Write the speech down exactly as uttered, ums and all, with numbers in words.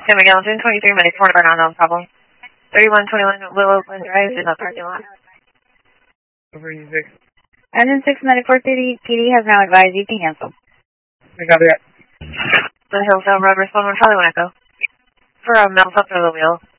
San Miguel, June twenty-third, Medic four, burn on, no problem. thirty-one twenty-one Willow Glen Drive, in the parking lot. Over six. Engine six, Medic four thirty, P D has now advised you can cancel. I got that. The Hillsdale Road, respond one, Charlie one Echo. For a melt up of the wheel.